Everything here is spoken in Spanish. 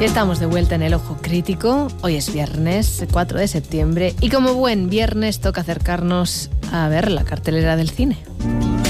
Estamos de vuelta en el Ojo Crítico. Hoy es viernes 4 de septiembre y como buen viernes toca acercarnos a ver la cartelera del cine.